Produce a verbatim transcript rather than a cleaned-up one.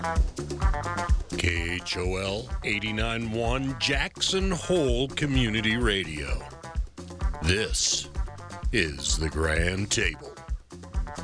K H O L eighty-nine point one Jackson Hole Community Radio. This is the Grand Table.